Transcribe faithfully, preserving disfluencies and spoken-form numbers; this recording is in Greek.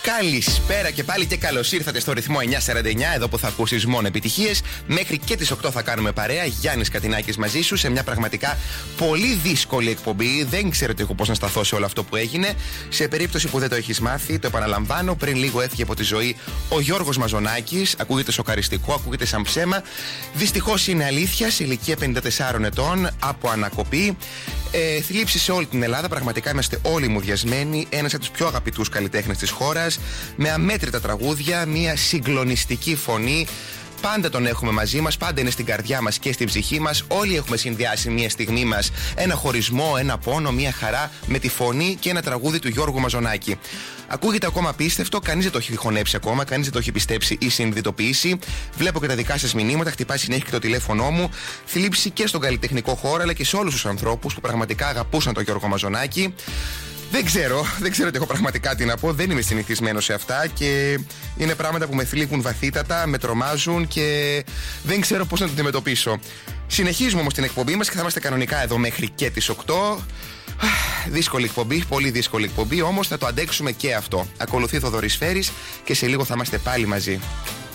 Καλησπέρα και πάλι και καλώς ήρθατε στο ρυθμό εννιά σαράντα εννιά, εδώ που θα ακούσεις μόνο επιτυχίες. Μέχρι και τις οκτώ θα κάνουμε παρέα. Γιάννης Κατινάκης μαζί σου σε μια πραγματικά πολύ δύσκολη εκπομπή. Δεν ξέρω εγώ πώς να σταθώ σε όλο αυτό που έγινε. Σε περίπτωση που δεν το έχεις μάθει, το επαναλαμβάνω. Πριν λίγο έφυγε από τη ζωή ο Γιώργος Μαζονάκης. Ακούγεται σοκαριστικό, ακούγεται σαν ψέμα. Δυστυχώς είναι αλήθεια, σε ηλικία πενήντα τεσσάρων ετών, από ανακοπή. Ε, θλίψη σε όλη την Ελλάδα. Πραγματικά είμαστε όλοι μουδιασμένοι. Ένας από τους πιο αγαπητούς καλλιτέχνες της χώρας. Με αμέτρητα τραγούδια, μια συγκλονιστική φωνή. Πάντα τον έχουμε μαζί μας, πάντα είναι στην καρδιά μας και στην ψυχή μας. Όλοι έχουμε συνδυάσει μια στιγμή μας, ένα χωρισμό, ένα πόνο, μια χαρά με τη φωνή και ένα τραγούδι του Γιώργου Μαζονάκη. Ακούγεται ακόμα απίστευτο, κανείς δεν το έχει χωνέψει ακόμα, κανείς δεν το έχει πιστέψει ή συνειδητοποιήσει. Βλέπω και τα δικά σας μηνύματα, χτυπάει συνέχεια και το τηλέφωνό μου. Θλίψη και στον καλλιτεχνικό χώρο, αλλά και σε όλους τους ανθρώπους που πραγματικά αγαπούσαν τον Γιώργο Μαζονάκη. Δεν ξέρω, δεν ξέρω τι έχω πραγματικά τι να πω. Δεν είμαι συνηθισμένος σε αυτά και είναι πράγματα που με θλίβουν βαθύτατα, με τρομάζουν και δεν ξέρω πώς να το αντιμετωπίσω. Συνεχίζουμε όμως την εκπομπή μας και θα είμαστε κανονικά εδώ μέχρι και τις οκτώ. Δύσκολη εκπομπή, πολύ δύσκολη εκπομπή, όμως θα το αντέξουμε και αυτό. Ακολουθεί Θοδωρής Φέρης και σε λίγο θα είμαστε πάλι μαζί.